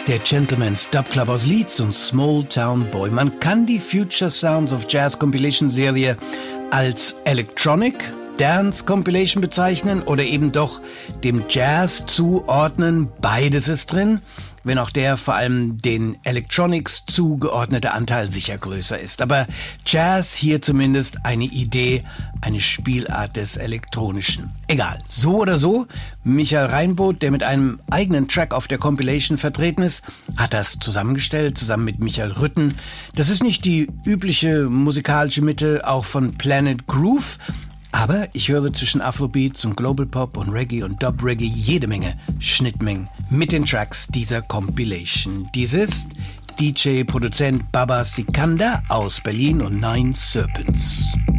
Der Gentleman's Dub Club aus Leeds und Small Town Boy. Man kann die Future Sounds of Jazz Compilation Serie als Electronic Dance Compilation bezeichnen oder eben doch dem Jazz zuordnen. Beides ist drin, wenn auch der vor allem den Electronics zugeordnete Anteil sicher größer ist. Aber Jazz hier zumindest eine Idee, eine Spielart des Elektronischen. Egal, so oder so, Michael Reinboth, der mit einem eigenen Track auf der Compilation vertreten ist, hat das zusammengestellt, zusammen mit Michael Rütten. Das ist nicht die übliche musikalische Mitte, auch von Planet Groove, aber ich höre zwischen Afrobeats und Global Pop und Reggae und Dub Reggae jede Menge Schnittmengen mit den Tracks dieser Compilation. Dies ist DJ-Produzent Baba Sikanda aus Berlin und Nine Serpents.